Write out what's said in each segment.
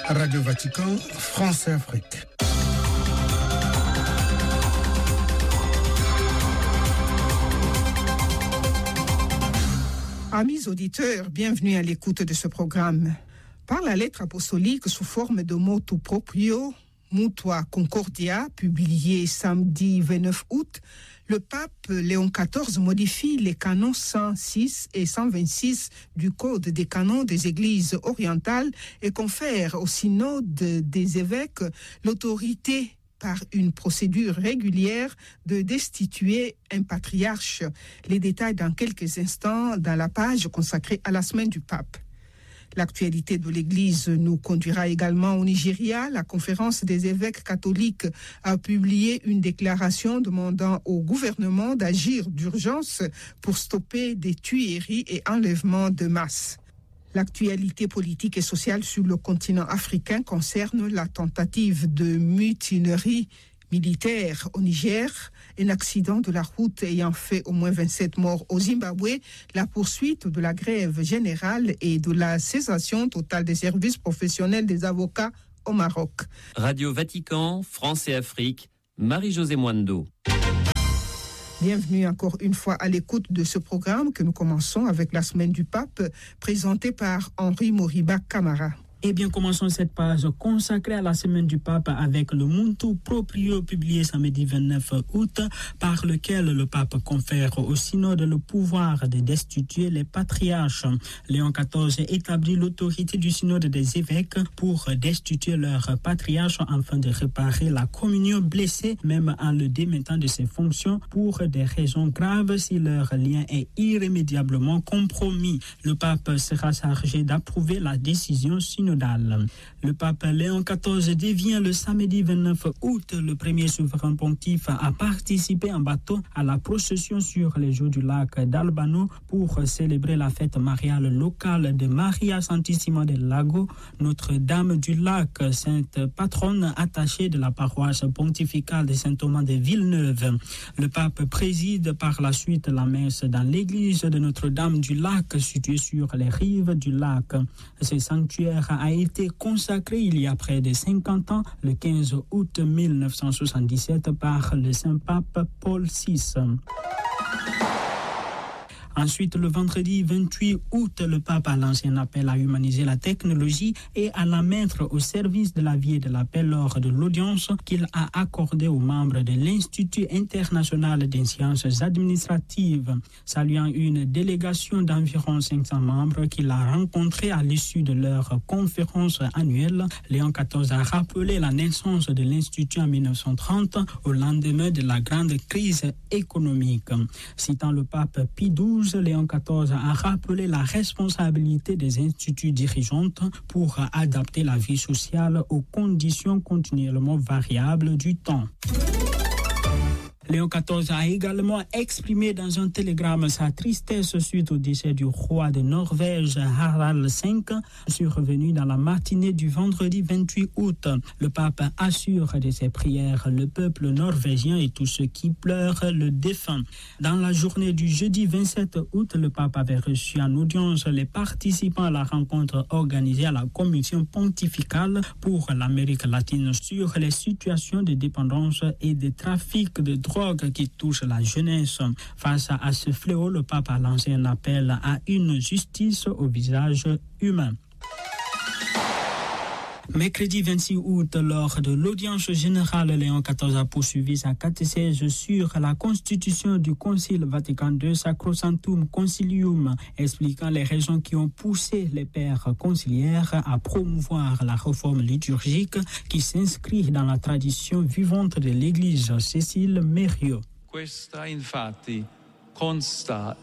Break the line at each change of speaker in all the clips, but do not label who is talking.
Radio Vatican, France et Afrique.
Amis auditeurs, bienvenue à l'écoute de ce programme. Par la lettre apostolique sous forme de motu proprio, Mutua Concordia, publié samedi 29 août, le pape Léon XIV modifie les canons 106 et 126 du Code des canons des églises orientales et confère au synode des évêques l'autorité par une procédure régulière de destituer un patriarche. Les détails dans quelques instants dans la page consacrée à la semaine du pape. L'actualité de l'Église nous conduira également au Nigeria. La conférence des évêques catholiques a publié une déclaration demandant au gouvernement d'agir d'urgence pour stopper des tueries et enlèvements de masse. L'actualité politique et sociale sur le continent africain concerne la tentative de mutinerie militaire au Niger, un accident de la route ayant fait au moins 27 morts au Zimbabwe, la poursuite de la grève générale et de la cessation totale des services professionnels des avocats au Maroc.
Radio Vatican, France et Afrique, Marie-Josée Mwando.
Bienvenue encore une fois à l'écoute de ce programme que nous commençons avec la semaine du pape, présenté par Henri Moriba Camara.
Eh bien, commençons cette page consacrée à la semaine du pape avec le Motu Proprio publié samedi 29 août, par lequel le pape confère au synode le pouvoir de destituer les patriarches. Léon XIV établit l'autorité du synode des évêques pour destituer leurs patriarches afin de réparer la communion blessée, même en le démettant de ses fonctions pour des raisons graves si leur lien est irrémédiablement compromis. Le pape sera chargé d'approuver la décision synodale. Le pape Léon XIV devient le samedi 29 août le premier souverain pontife à participer en bateau à la procession sur les eaux du lac d'Albano pour célébrer la fête mariale locale de Maria Santissima del Lago, Notre-Dame du Lac, sainte patronne attachée de la paroisse pontificale de Saint-Thomas de Villeneuve. Le pape préside par la suite la messe dans l'église de Notre-Dame du Lac située sur les rives du lac. Ce sanctuaire a été consacré il y a près de 50 ans, le 15 août 1977, par le Saint-Pape Paul VI. Ensuite, le vendredi 28 août, le pape a lancé un appel à humaniser la technologie et à la mettre au service de la vie et de la paix lors de l'audience qu'il a accordée aux membres de l'Institut international des sciences administratives, saluant une délégation d'environ 500 membres qu'il a rencontrés à l'issue de leur conférence annuelle. Léon XIV a rappelé la naissance de l'Institut en 1930 au lendemain de la grande crise économique. Citant le pape Pie XII, Léon XIV a rappelé la responsabilité des instituts dirigeantes pour adapter la vie sociale aux conditions continuellement variables du temps. Léon XIV a également exprimé dans un télégramme sa tristesse suite au décès du roi de Norvège Harald V, survenu dans la matinée du vendredi 28 août. Le pape assure de ses prières le peuple norvégien et tous ceux qui pleurent le défunt. Dans la journée du jeudi 27 août, le pape avait reçu en audience les participants à la rencontre organisée à la commission pontificale pour l'Amérique latine sur les situations de dépendance et de trafic de drogue qui touche la jeunesse. Face à ce fléau, le pape a lancé un appel à une justice au visage humain. Mercredi 26 août, lors de l'audience générale, Léon XIV a poursuivi sa catéchèse sur la constitution du Concile Vatican II Sacrosanctum Concilium, expliquant les raisons qui ont poussé les pères conciliaires à promouvoir la réforme liturgique qui s'inscrit dans la tradition vivante de l'Église. Cécile Mériot.
Questa infatti consta.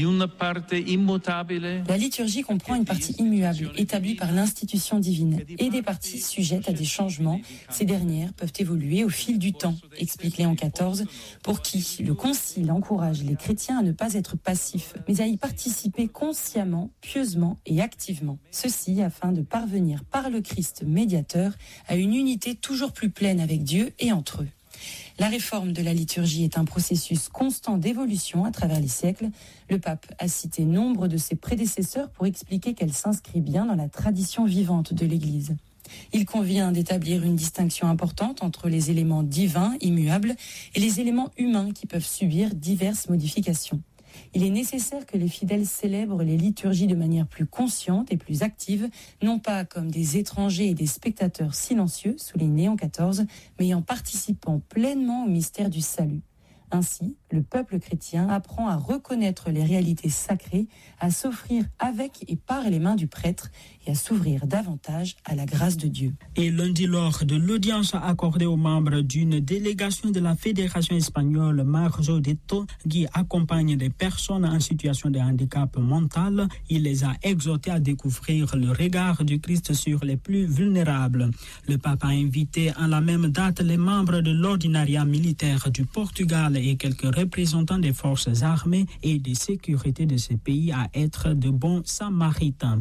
La liturgie comprend une partie immuable, établie par l'institution divine, et des parties sujettes à des changements. Ces dernières peuvent évoluer au fil du temps, explique Léon XIV, pour qui le Concile encourage les chrétiens à ne pas être passifs, mais à y participer consciemment, pieusement et activement. Ceci afin de parvenir par le Christ médiateur à une unité toujours plus pleine avec Dieu et entre eux. La réforme de la liturgie est un processus constant d'évolution à travers les siècles. Le pape a cité nombre de ses prédécesseurs pour expliquer qu'elle s'inscrit bien dans la tradition vivante de l'Église. Il convient d'établir une distinction importante entre les éléments divins, immuables, et les éléments humains qui peuvent subir diverses modifications. Il est nécessaire que les fidèles célèbrent les liturgies de manière plus consciente et plus active, non pas comme des étrangers et des spectateurs silencieux, souligne Léon XIV, mais en participant pleinement au mystère du salut. Ainsi, le peuple chrétien apprend à reconnaître les réalités sacrées, à s'offrir avec et par les mains du prêtre et à s'ouvrir davantage à la grâce de Dieu.
Et lundi, lors de l'audience accordée aux membres d'une délégation de la Fédération espagnole Marzo Detto, qui accompagne des personnes en situation de handicap mental, il les a exhortés à découvrir le regard du Christ sur les plus vulnérables. Le pape a invité à la même date les membres de l'ordinariat militaire du Portugal et quelques représentants des forces armées et de sécurité de ces pays à être de bons samaritains.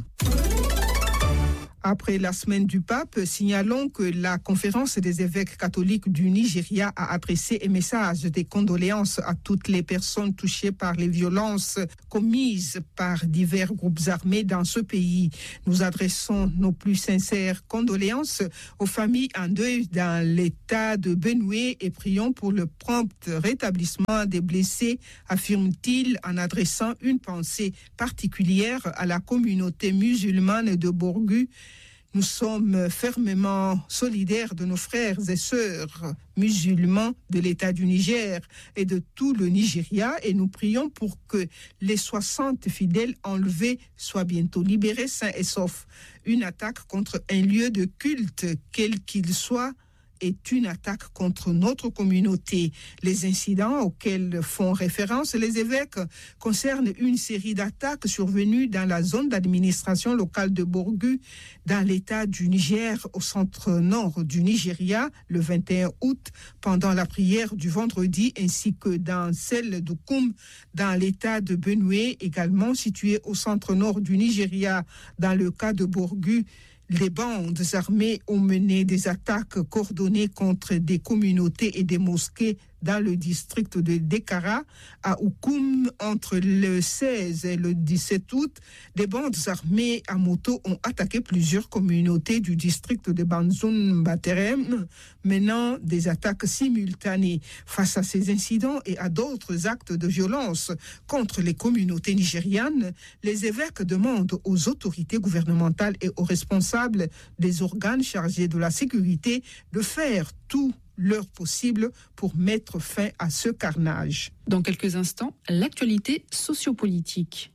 Après la semaine du pape, signalons que la conférence des évêques catholiques du Nigeria a adressé un message de condoléances à toutes les personnes touchées par les violences commises par divers groupes armés dans ce pays. Nous adressons nos plus sincères condoléances aux familles en deuil dans l'état de Benue et prions pour le prompt rétablissement des blessés, affirme-t-il en adressant une pensée particulière à la communauté musulmane de Borgu. Nous sommes fermement solidaires de nos frères et sœurs musulmans de l'État du Niger et de tout le Nigeria et nous prions pour que les 60 fidèles enlevés soient bientôt libérés sains et saufs. Une attaque contre un lieu de culte, quel qu'il soit, est une attaque contre notre communauté. Les incidents auxquels font référence les évêques concernent une série d'attaques survenues dans la zone d'administration locale de Borgu, dans l'état du Niger, au centre-nord du Nigeria, le 21 août, pendant la prière du vendredi, ainsi que dans celle de Koum, dans l'état de Benue, également situé au centre-nord du Nigeria, dans le cas de Borgu. Les bandes armées ont mené des attaques coordonnées contre des communautés et des mosquées dans le district de Dekara, à Oukoum, entre le 16 et le 17 août. Des bandes armées à moto ont attaqué plusieurs communautés du district de Banzoum-Baterem, menant des attaques simultanées. Face à ces incidents et à d'autres actes de violence contre les communautés nigérianes, les évêques demandent aux autorités gouvernementales et aux responsables des organes chargés de la sécurité de faire tout leur possible pour mettre fin à ce carnage.
Dans quelques instants, l'actualité sociopolitique.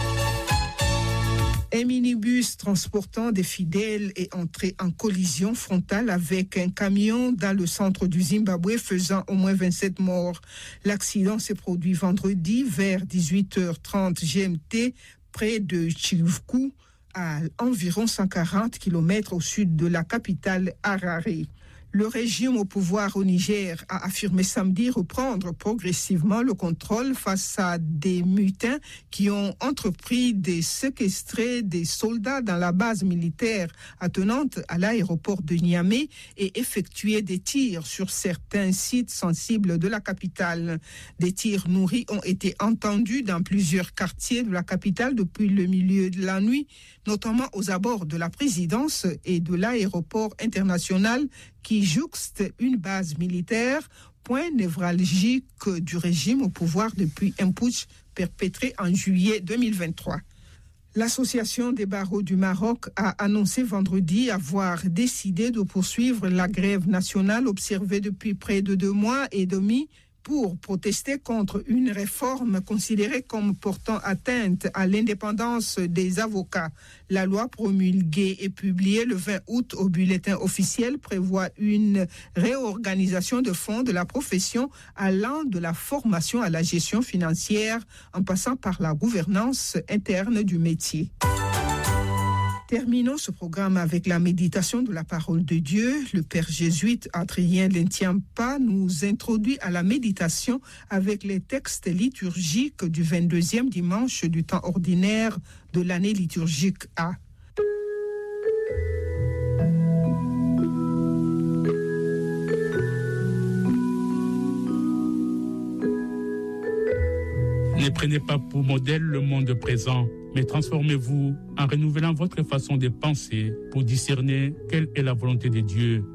Un minibus transportant des fidèles est entré en collision frontale avec un camion dans le centre du Zimbabwe, faisant au moins 27 morts. L'accident s'est produit vendredi vers 18h30 GMT près de Chivku, à environ 140 km au sud de la capitale Harare. Le régime au pouvoir au Niger a affirmé samedi reprendre progressivement le contrôle face à des mutins qui ont entrepris de séquestrer des soldats dans la base militaire attenante à l'aéroport de Niamey et effectuer des tirs sur certains sites sensibles de la capitale. Des tirs nourris ont été entendus dans plusieurs quartiers de la capitale depuis le milieu de la nuit, notamment aux abords de la présidence et de l'aéroport international qui jouxte une base militaire, point névralgique du régime au pouvoir depuis un putsch perpétré en juillet 2023. L'Association des barreaux du Maroc a annoncé vendredi avoir décidé de poursuivre la grève nationale observée depuis près de 2 mois et demi pour protester contre une réforme considérée comme portant atteinte à l'indépendance des avocats. La loi promulguée et publiée le 20 août au bulletin officiel prévoit une réorganisation de fonds de la profession allant de la formation à la gestion financière en passant par la gouvernance interne du métier. Terminons ce programme avec la méditation de la parole de Dieu. Le père jésuite Adrien Lentiampa nous introduit à la méditation avec les textes liturgiques du 22e dimanche du temps ordinaire de l'année liturgique A.
Les prenez pas pour modèle le monde présent, mais transformez-vous en renouvelant votre façon de penser pour discerner quelle est la volonté de Dieu.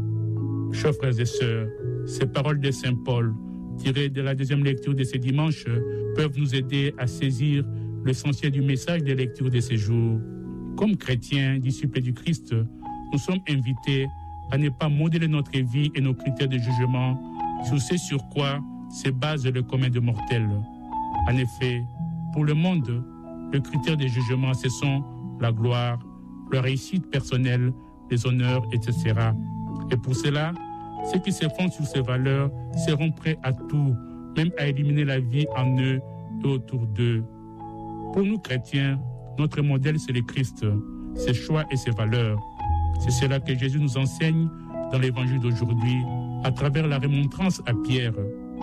Chers frères et sœurs, ces paroles de Saint Paul, tirées de la deuxième lecture de ce dimanche, peuvent nous aider à saisir l'essentiel du message des lectures de ces jours. Comme chrétiens, disciples du Christ, nous sommes invités à ne pas modeler notre vie et nos critères de jugement sur ce sur quoi se base le commun des mortels. En effet, pour le monde, le critère de jugement, ce sont la gloire, la réussite personnelle, les honneurs, etc. Et pour cela, ceux qui se fondent sur ces valeurs seront prêts à tout, même à éliminer la vie en eux et autour d'eux. Pour nous chrétiens, notre modèle, c'est le Christ, ses choix et ses valeurs. C'est cela que Jésus nous enseigne dans l'évangile d'aujourd'hui, à travers la remontrance à Pierre.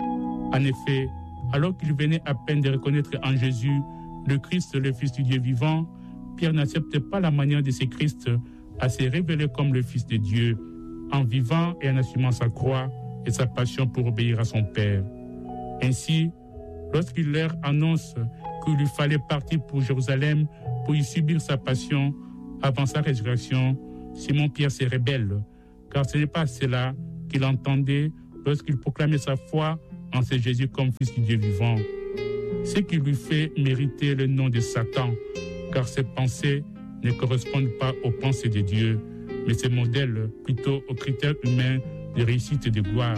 En effet, alors qu'il venait à peine de reconnaître en Jésus le Christ, le Fils du Dieu vivant, Pierre n'accepte pas la manière de ce Christ à se révéler comme le Fils de Dieu, en vivant et en assumant sa croix et sa passion pour obéir à son Père. Ainsi, lorsqu'il leur annonce qu'il lui fallait partir pour Jérusalem pour y subir sa passion avant sa résurrection, Simon-Pierre se rebelle, car ce n'est pas cela qu'il entendait lorsqu'il proclamait sa foi en ce Jésus comme Fils du Dieu vivant. Ce qui lui fait mériter le nom de Satan, car ses pensées ne correspondent pas aux pensées de Dieu, mais ses modèles plutôt aux critères humains de réussite et de gloire.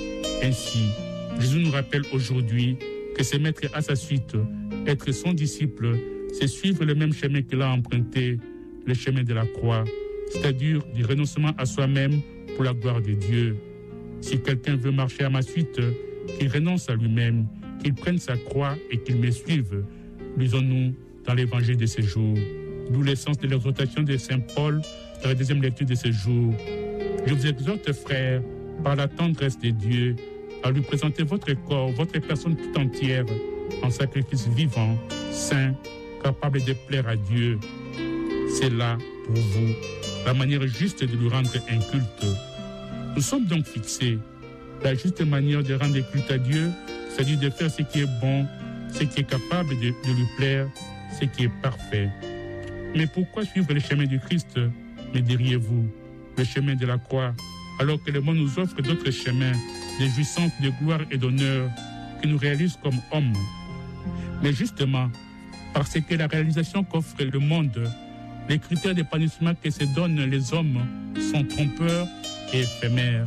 Ainsi, Jésus nous rappelle aujourd'hui que se mettre à sa suite, être son disciple, c'est suivre le même chemin qu'il a emprunté, le chemin de la croix, c'est-à-dire du renoncement à soi-même pour la gloire de Dieu. Si quelqu'un veut marcher à ma suite, qu'il renonce à lui-même, qu'il prenne sa croix et qu'il me suive. Lisons-nous dans l'évangile de ce jour. D'où l'essence de l'exhortation de Saint Paul dans la deuxième lecture de ce jour. Je vous exhorte, frères, par la tendresse de Dieu, à lui présenter votre corps, votre personne tout entière, en sacrifice vivant, saint, capable de plaire à Dieu. C'est là, pour vous, la manière juste de lui rendre un culte. Nous sommes donc fixés. La juste manière de rendre culte à Dieu, c'est-à-dire de faire ce qui est bon, ce qui est capable de lui plaire, ce qui est parfait. Mais pourquoi suivre le chemin du Christ, me diriez-vous, le chemin de la croix, alors que le monde nous offre d'autres chemins, de jouissance, de gloire et d'honneur, qui nous réalisent comme hommes? Mais justement, parce que la réalisation qu'offre le monde, les critères d'épanouissement que se donnent les hommes sont trompeurs et éphémères.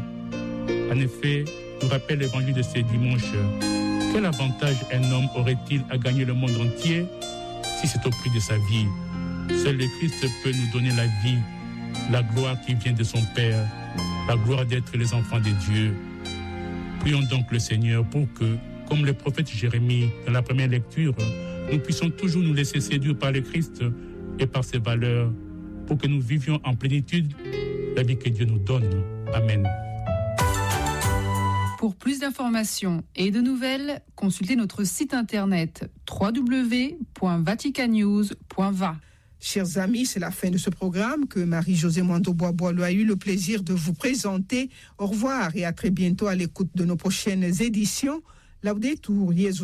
En effet, nous rappelle l'évangile de ce dimanche. Quel avantage un homme aurait-il à gagner le monde entier si c'est au prix de sa vie? Seul le Christ peut nous donner la vie, la gloire qui vient de son Père, la gloire d'être les enfants de Dieu. Prions donc le Seigneur pour que, comme le prophète Jérémie dans la première lecture, nous puissions toujours nous laisser séduire par le Christ et par ses valeurs, pour que nous vivions en plénitude la vie que Dieu nous donne. Amen.
Pour plus d'informations et de nouvelles, consultez notre site internet www.vaticannews.va.
Chers amis, c'est la fin de ce programme que Marie-Josée Mwando-Bois-Boileau a eu le plaisir de vous présenter. Au revoir et à très bientôt à l'écoute de nos prochaines éditions. Laudetur Jesus